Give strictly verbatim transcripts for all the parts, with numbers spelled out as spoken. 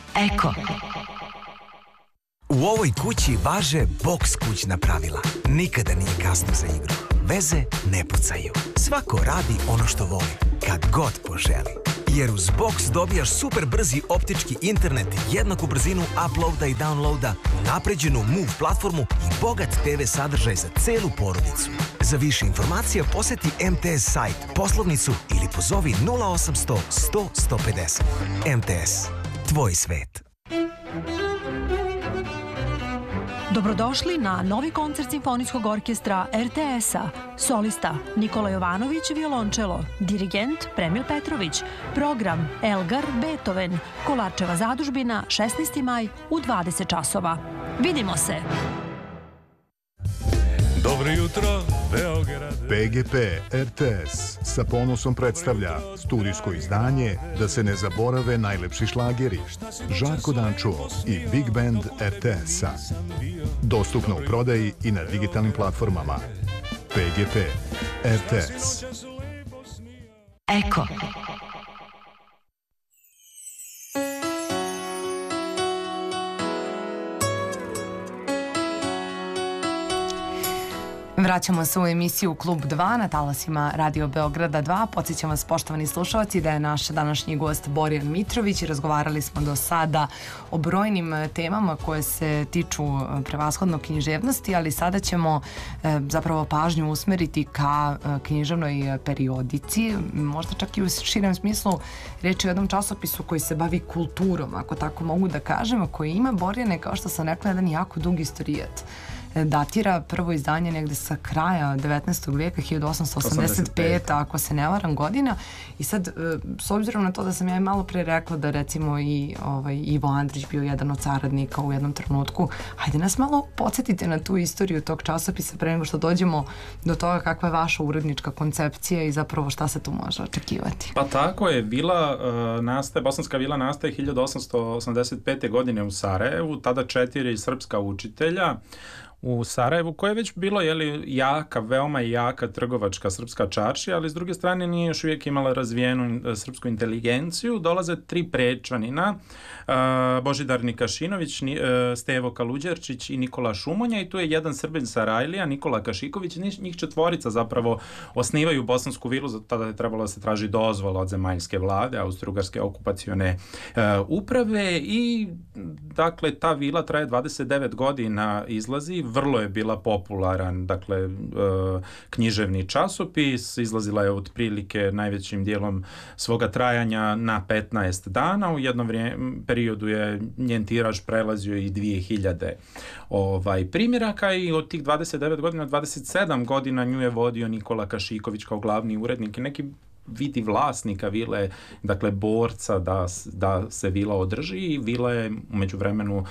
Eko. U ovoj kući važe boks kućna pravila. Nikada nije kasno za igru. Veze ne pucaju. Svako radi ono što voli, kad god poželi. Jer uz boks dobijaš super brzi optički internet, jednaku brzinu uploada i downloada, unapređenu Move platformu i bogat te ve sadržaj za celu porodicu. Za više informacija poseti em te es sajt, poslovnicu ili pozovi nula osamsto sto sto pedeset. em te es. Tvoj svet. Dobrodošli na novi koncert Simfonijskog orkestra er te es-a. Solista Nikola Jovanović, violončelo. Dirigent Premil Petrović. Program Elgar Beethoven. Kolarčeva zadužbina, šesnaesti maj u dvadeset časova. Vidimo se! Dobro jutro, Beograd. pe ge pe er te es sa ponosom predstavlja studijsko izdanje Da se ne zaborave najlepši šlageri, Žarko Dančuo i Big Band er te es-a. Dostupno u prodaji i na digitalnim platformama. pe ge pe er te es. Eko. Vraćamo se u emisiju Klub dva na talasima Radio Beograda dva. Podsjećam vas, poštovani slušalci, da je naš današnji gost Borjan Mitrović i razgovarali smo do sada o brojnim temama koje se tiču prevashodno književnosti, ali sada ćemo e, zapravo pažnju usmeriti ka e, književnoj periodici, možda čak i u širem smislu reći o jednom časopisu koji se bavi kulturom, ako tako mogu da kažem, koji ima, Borjane, kao što sam rekla, jedan jako dug istorijat. Datira prvo izdanje negde sa kraja devetnaestog veka, hiljadu osamsto osamdeset peta. ako se ne varam, godina. I sad, s obzirom na to da sam ja malo pre rekla da recimo i ovaj, Ivo Andrić bio jedan od saradnika u jednom trenutku, hajde nas malo podsjetite na tu istoriju tog časopisa pre nego što dođemo do toga kakva je vaša urednička koncepcija i zapravo šta se tu može očekivati. Pa tako je, vila uh, nastaje, Bosanska vila nastaje hiljadu osamsto osamdeset pete. godine u Sarajevu, tada četiri srpska učitelja u Sarajevu, koje je već bilo jeli, jaka, veoma jaka trgovačka srpska čaršija, ali s druge strane nije još uvijek imala razvijenu srpsku inteligenciju. Dolaze tri prečanina, uh, Božidar Nikašinović, ni, uh, Stevo Kaluđerčić i Nikola Šumonja, i tu je jedan Srbin Sarajlija, Nikola Kašiković. Njih četvorica zapravo osnivaju Bosansku vilu, zato tada je trebalo da se traži dozvola od zemaljske vlade, austro-ugarske okupacione uh, uprave, i dakle ta vila traje dvadeset devet godina, izlazi. Vrlo je bila popularan, dakle, uh, književni časopis, izlazila je otprilike najvećim dijelom svoga trajanja na petnaest dana, u jednom vrijeme, periodu je njen tiraž prelazio i dvije hiljade ovaj, primjeraka, i od tih dvadeset devet godina, dvadeset sedam godina nju je vodio Nikola Kašiković kao glavni urednik i neki vidi vlasnika vile, dakle borca da, da se vila održi, i vila je u međuvremenu,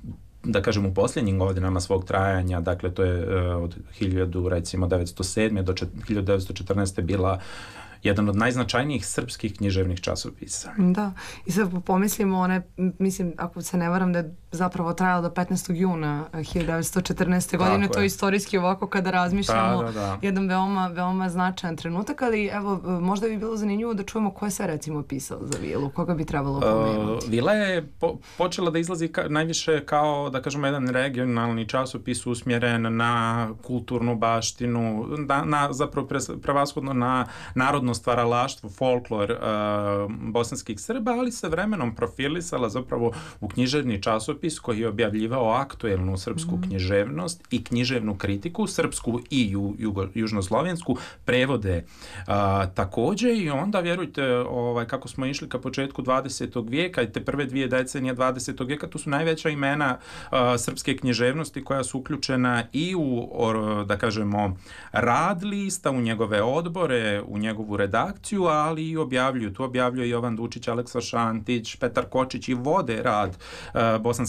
da kažem, u posljednjim godinama svog trajanja, dakle to je uh, od hiljadu devetsto sedme do hiljadu devetsto četrnaeste. bila jedan od najznačajnijih srpskih književnih časopisa. Da, i sad pomislimo, one, mislim, ako se ne varam, da je zapravo trajalo do petnaestog juna hiljadu devetsto četrnaeste. godine, to je istorijski ovako kada razmišljamo, da, da, da. jedan veoma, veoma značajan trenutak, ali evo, možda bi bilo zanimljivo da čujemo ko je sve recimo pisao za vilu, koga bi trebalo pomenuti. Uh, Vila je po, počela da izlazi ka, najviše kao, da kažemo, jedan regionalni časopis usmjeren na kulturnu baštinu, na, na zapravo pre, prevashodno na narodno stvaralaštvo, folklor uh, bosanskih Srba, ali se vremenom profilisala zapravo u književni časopis koji je objavljivao aktuelnu srpsku mm. književnost i književnu kritiku, srpsku i ju, jugo, južnoslovensku, prevode uh, također, i onda, vjerujte, ovaj, kako smo išli ka početku dvadesetog vijeka i te prve dvije decenije dvadesetog vijeka, tu su najveća imena uh, srpske književnosti koja su uključena i u, or, da kažemo, rad lista, u njegove odbore, u njegovu redakciju, ali i objavljuju. Tu objavljuje Jovan Dučić, Aleksa Šantić, Petar Kočić, i vode rad uh, Bosanske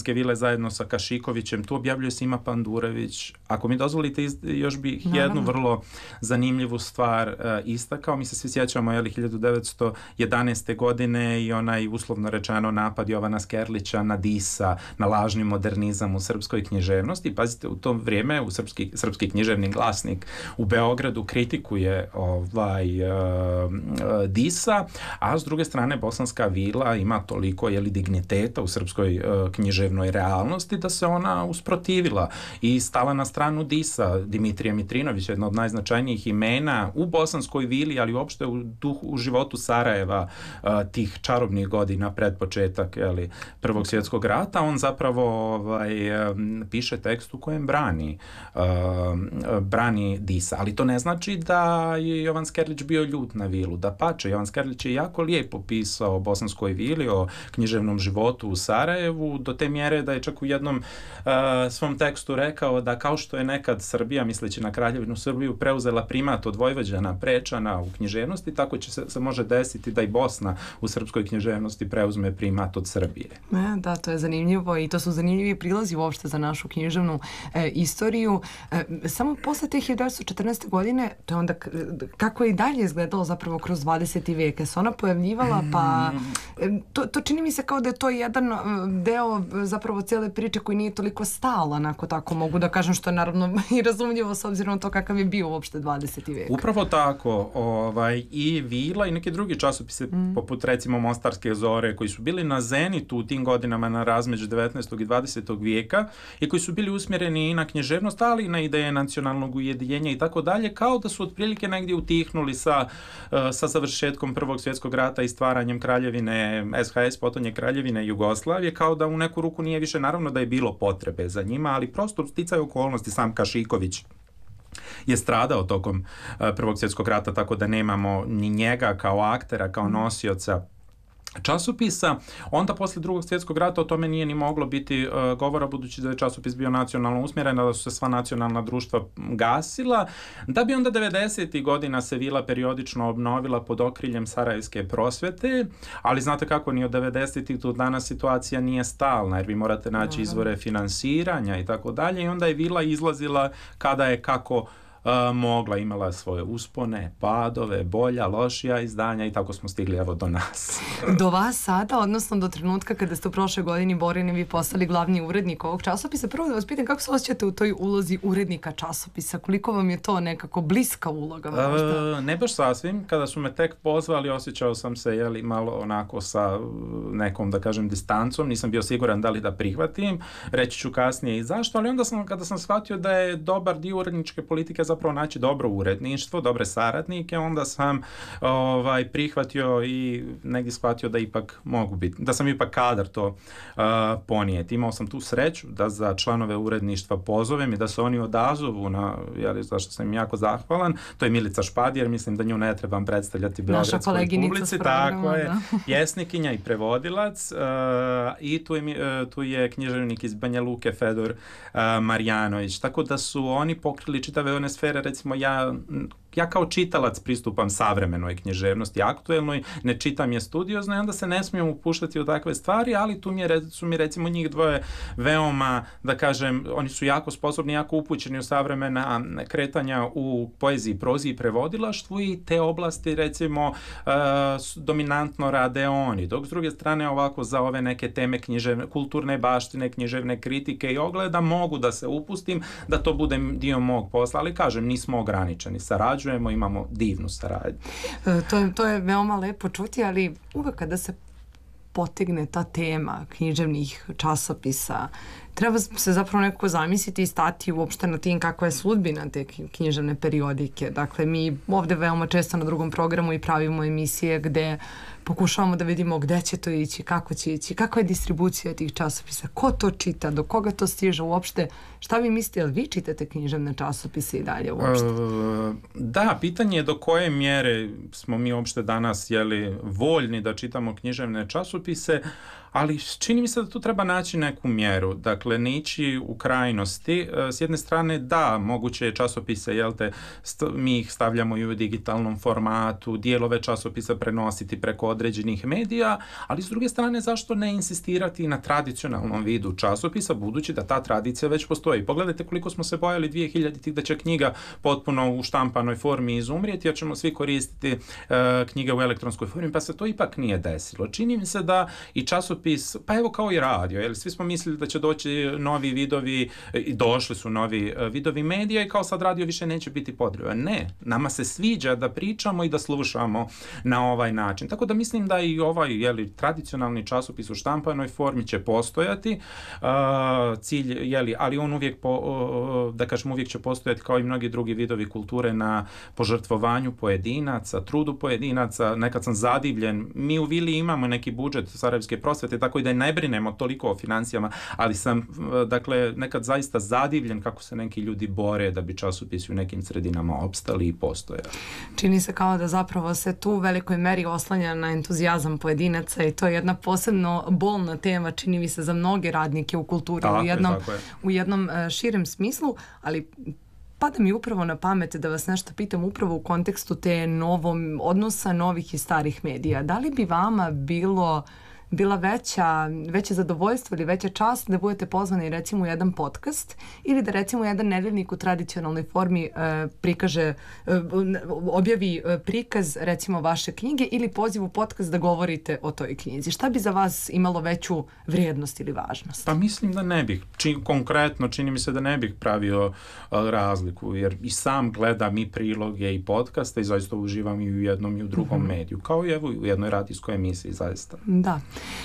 Bosanske vile zajedno sa Kašikovićem, tu objavljuje Sima Pandurević. Ako mi dozvolite, još bih Naravno. jednu vrlo zanimljivu stvar uh, istakao. Mi se svi sjećamo, jeli, hiljadu devetsto jedanaeste. godine i onaj uslovno rečeno napad Jovana Skerlića na Disa, na lažni modernizam u srpskoj književnosti. Pazite, u to vrijeme u srpski, srpski književni glasnik u Beogradu kritikuje ovaj, uh, uh, Disa, a s druge strane Bosanska vila ima toliko, jeli, digniteta u srpskoj uh, književnoj realnosti da se ona usprotivila i stala na stranu Disa. Dimitrija Mitrinović, jedno od najznačajnijih imena u Bosanskoj vili, ali uopšte u, duhu, u životu Sarajeva uh, tih čarobnih godina pred početak, jeli, Prvog svjetskog rata. On zapravo ovaj, um, piše tekst u kojem brani uh, brani Disa, ali to ne znači da je Jovan Skerlić bio ljut na vilu, da pače. Jovan Skerlić je jako lijepo pisao o Bosanskoj vili, o književnom životu u Sarajevu, do te mjere da je čak u jednom uh, svom tekstu rekao da kao što je nekad Srbija, misleći na Kraljevinu Srbiju, preuzela primat od Vojvođana, Prečana u književnosti, tako će se, se može desiti da i Bosna u srpskoj književnosti preuzme primat od Srbije. E, da, to je zanimljivo i to su zanimljivi prilazi uopšte za našu književnu e, istoriju. E, samo posle te hiljadu devetsto četrnaeste. godine, to je onda kako je i dalje izgledalo zapravo kroz dvadeseti vijek. Se ona pojavljivala, pa to, to čini mi se kao da je to jedan deo zapravo cijele priče koji nije toliko stalan, ako tako mogu da kažem, što je naravno i razumljivo s obzirom na to kakav je bio uopšte dvadeseti vijek. Upravo tako, ovaj, i Vila i neki drugi časopise, mm. poput recimo Mostarske zore, koji su bili na zenitu u tim godinama na razmeđu devetnaestog i dvadesetog vijeka i koji su bili usmjereni i na književnost, ali i na ideje nacionalnog ujedinjenja i tako dalje, kao da su otprilike negdje utihnuli sa, sa završetkom Prvog svjetskog rata i stvaranjem kraljevine S H S, potonje kraljevine Jugoslavije, kao da u neku ruku nije više, naravno da je bilo potrebe za njima, ali prosto sticaju okolnosti. Sam Kašiković je stradao tokom uh, Prvog svjetskog rata, tako da nemamo ni njega kao aktera, kao nosioca časopisa. Onda posle Drugog svjetskog rata o tome nije ni moglo biti uh, govora, budući da je časopis bio nacionalno usmjeren, da su se sva nacionalna društva gasila, da bi onda devedesetih godina se Vila periodično obnovila pod okriljem Sarajevske prosvete, ali znate kako, ni od devedesetih do danas situacija nije stalna, jer vi morate naći izvore finansiranja i tako dalje, i onda je Vila izlazila kada je kako Uh, mogla, imala svoje uspone, padove, bolja, lošija izdanja i tako smo stigli evo do nas. Do vas sada, odnosno do trenutka kada ste u prošloj godini, Borjane, vi postali glavni urednik ovog časopisa. Prvo da vas pitam, kako se osjećate u toj ulozi urednika časopisa? Koliko vam je to nekako bliska uloga možda? Uh, ne baš sasvim. Kada su me tek pozvali, osjećao sam se, jeli, malo onako sa nekom, da kažem, distancom. Nisam bio siguran da li da prihvatim. Reći ću kasnije i zašto, ali onda sam, kada sam shvatio da je dobar dio uredničke politike zapravo naći dobro uredništvo, dobre saradnike, onda sam ovaj, prihvatio i negdje shvatio da ipak mogu biti, da sam ipak kadar to uh, ponijeti. Imao sam tu sreću da za članove uredništva pozovem i da se oni odazovu, na, jeli, zašto sam im jako zahvalan. To je Milica Špadjer, mislim da nju ne trebam predstavljati beogradskoj publici. Tako je, pjesnikinja i prevodilac. Uh, I tu je, uh, tu je književnik iz Banja Luke, Fedor uh, Marjanović. Tako da su oni pokrili čitave one sfere. Recimo ja, ja kao čitalac pristupam savremenoj književnosti, aktuelnoj, ne čitam je studiozno i onda se ne smijem upuštati u takve stvari, ali tu mi je, su mi recimo njih dvoje veoma, da kažem, oni su jako sposobni, jako upućeni u savremena kretanja u poeziji, prozi i prevodilaštvu i te oblasti recimo uh, dominantno rade oni. Dok s druge strane ovako za ove neke teme književne, kulturne baštine, književne kritike i ogleda mogu da se upustim, da to bude dio mog posla, ali kažem, nismo ograničeni, sarađujemo, imamo divnu saradnju. E, to, je, to je veoma lepo čuti, ali uvek kada se potegne ta tema književnih časopisa, treba se zapravo nekako zamisliti i stati uopšte na tim kakva je sudbina te književne periodike. Dakle, mi ovde veoma često na drugom programu i pravimo emisije gde pokušavamo da vidimo gde će to ići, kako će ići, kakva je distribucija tih časopisa, ko to čita, do koga to stiže uopšte. Šta vi mislite, jel vi čitate književne časopise i dalje uopšte? Uh, da, pitanje je do koje mjere smo mi uopšte danas, jeli, voljni da čitamo književne časopise. časopise, ali čini mi se da tu treba naći neku mjeru, dakle ne ići u krajnosti. S jedne strane da, moguće je časopise, jel te, st- mi ih stavljamo i u digitalnom formatu, dijelove časopisa prenositi preko određenih medija, ali s druge strane zašto ne insistirati na tradicionalnom vidu časopisa, budući da ta tradicija već postoji. Pogledajte koliko smo se bojali dvije hiljaditih da će knjiga potpuno u štampanoj formi izumrijeti, jer ćemo svi koristiti uh, knjige u elektronskoj formi, pa se to ipak nije desilo. Čini mi se da i časopis, pa evo kao i radio, jer svi smo mislili da će doći novi vidovi, i došli su novi vidovi medija i kao sad radio više neće biti potreban. Ne, nama se sviđa da pričamo i da slušamo na ovaj način. Tako da mislim da i ovaj, jeli, tradicionalni časopis u štampanoj formi će postojati, uh, cilj, jeli, ali on uvijek, po, uh, da kažem, uvijek će postojati kao i mnogi drugi vidovi kulture na požrtvovanju pojedinaca, trudu pojedinaca. Nekad sam zadivljen, mi u Vili imamo neki budžet sarajevske prosvete, tako i da ne brinemo toliko o financijama, ali sam, dakle, nekad zaista zadivljen kako se neki ljudi bore da bi časopisi u nekim sredinama opstali i postojali. Čini se kao da zapravo se tu u velikoj meri oslanja na entuzijazam pojedinaca i to je jedna posebno bolna tema, čini mi se, za mnoge radnike u kulturi, tako u jednom, je, je. u jednom uh, širem smislu, ali pada mi upravo na pamet da vas nešto pitam upravo u kontekstu te novom odnosa novih i starih medija. Da li bi vama bilo bila veća, veće zadovoljstvo ili veća čast da budete pozvani recimo u jedan podcast ili da recimo jedan nedeljnik u tradicionalnoj formi e, prikaže, e, objavi e, prikaz recimo vaše knjige ili poziv u podcast da govorite o toj knjizi. Šta bi za vas imalo veću vrijednost ili važnost? Pa mislim da ne bih. Čin, konkretno čini mi se da ne bih pravio a, razliku, jer i sam gledam i priloge i podcaste i zaista uživam i u jednom i u drugom mm-hmm. mediju, kao i evo u jednoj radijskoj emisiji zaista. Da.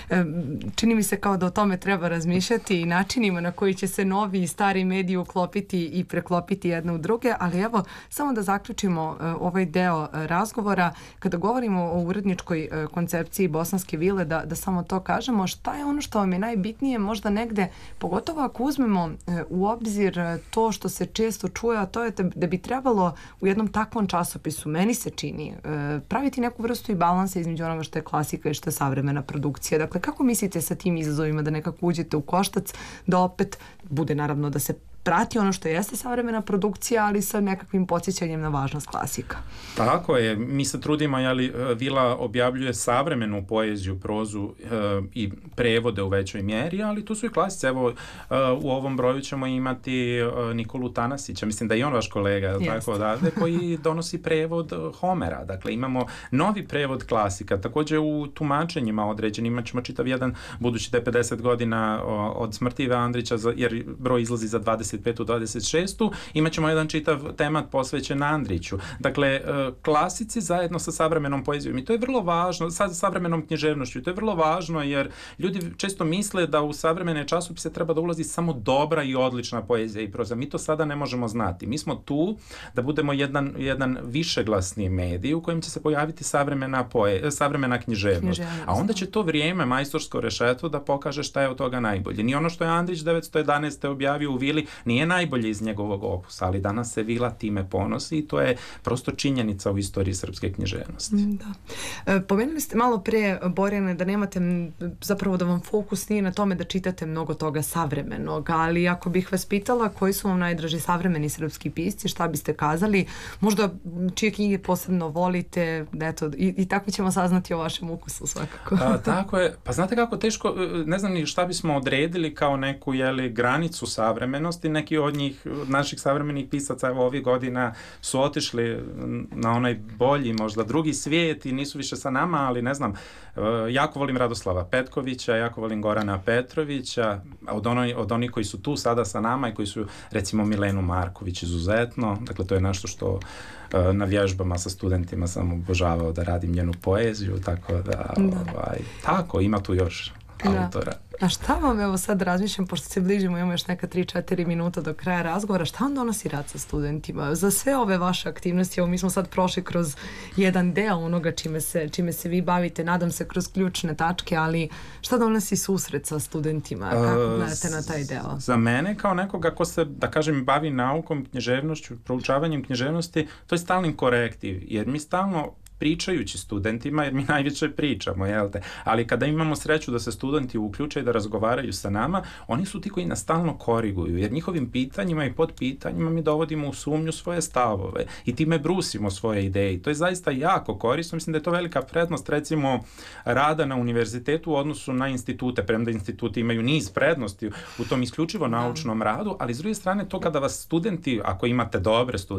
Čini mi se kao da o tome treba razmišljati i načinima na koji će se novi i stari mediji uklopiti i preklopiti jedne u druge, ali evo, samo da zaključimo ovaj deo razgovora, kada govorimo o uredničkoj koncepciji Bosanske vile, da, da samo to kažemo, šta je ono što vam je najbitnije možda negde, pogotovo ako uzmemo u obzir to što se često čuje, a to je da bi trebalo u jednom takvom časopisu, meni se čini, praviti neku vrstu i balansa između onoga što je klasika i što je savremena produkcija. Dakle, kako mislite sa tim izazovima da nekako uđete u koštac, da opet bude naravno da se prati ono što jeste savremena produkcija, ali sa nekakvim podsjećanjem na važnost klasika? Tako je. Mi se trudimo, jeli, Vila objavljuje savremenu poeziju, prozu e, i prevode u većoj mjeri, ali tu su i klasice. Evo, e, u ovom broju ćemo imati e, Nikolu Tanasića, mislim da je on vaš kolega, tako da, koji donosi prevod Homera. Dakle, imamo novi prevod klasika. Također u tumačenjima određenim imat ćemo čitav jedan, budući da je pedeset godina o, od smrti Ive Andrića, za, jer broj izlazi za dvadeset petu dvadeset šestu imat ćemo jedan čitav temat posvećen Andriću. Dakle, klasici zajedno sa savremenom poezijom i to je vrlo važno, sa savremenom književnošću, to je vrlo važno jer ljudi često misle da u savremene časopise treba da ulazi samo dobra i odlična poezija i proza. Mi to sada ne možemo znati. Mi smo tu da budemo jedan, jedan višeglasni medij u kojem će se pojaviti savremena, poe, savremena književnost. književnost. A onda će to vrijeme, majstorsko rešeto, da pokaže šta je od toga najbolje. Ni ono što je Andrić devetsto jedanaeste objavio u Vili nije najbolje iz njegovog opusa, ali danas se Vila time ponosi i to je prosto činjenica u istoriji srpske književnosti. Da. E, pomenuli ste malo pre, Borjane, da nemate, zapravo da vam fokus nije na tome da čitate mnogo toga savremenog, ali ako bih vas pitala koji su vam najdraži savremeni srpski pisci, šta biste kazali, možda čije knjige posebno volite, eto, i, i tako ćemo saznati o vašem ukusu svakako. A, tako je. Pa znate kako teško, ne znam ni šta bismo odredili kao neku, jeli, granicu savremenosti. Neki od njih, naših savremenih pisaca, evo ovih godina su otišli na onaj bolji, možda drugi svijet i nisu više sa nama, ali ne znam, jako volim Radoslava Petkovića, jako volim Gorana Petrovića, od, ono, od onih koji su tu sada sa nama i koji su, recimo, Milenu Marković izuzetno, dakle to je nešto što na vježbama sa studentima sam obožavao da radim njenu poeziju, tako da, da. Ovaj, tako, ima tu još autora. Da. A šta vam, evo sad razmišljam, pošto se bližimo, imamo još neka tri četiri minuta do kraja razgovora, šta vam donosi rad sa studentima? Za sve ove vaše aktivnosti, evo mi smo sad prošli kroz jedan deo onoga čime se, čime se vi bavite, nadam se kroz ključne tačke, ali šta donosi susret sa studentima? Kako gledate na taj deo? Za mene, kao nekoga ko se, da kažem, bavi naukom, književnošću, proučavanjem književnosti, to je stalni korektiv, jer mi stalno pričajući studentima, jer mi najviše pričamo, jel te? Ali kada imamo sreću da se studenti uključe i da razgovaraju sa nama, oni su ti koji nas stalno koriguju, jer njihovim pitanjima i podpitanjima mi dovodimo u sumnju svoje stavove i time brusimo svoje ideje. I to je zaista jako korisno. Mislim da je to velika prednost, recimo, rada na univerzitetu u odnosu na institute, premda instituti imaju niz prednosti u tom isključivo naučnom radu, ali s druge strane to kada vas studenti, ako imate dobre